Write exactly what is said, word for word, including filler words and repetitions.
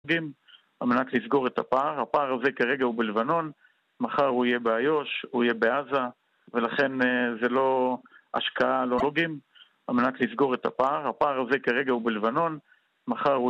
על מנת לסגור את הפער. הפער הזה כרגע הוא בלבנון, מחר הוא יהיה באיו"ש, הוא יהיה בעזה, ולכן זה לא השקעה לא לוגים, על מנת לסגור את הפער. הפער הזה כרגע הוא בלבנון, מחר הוא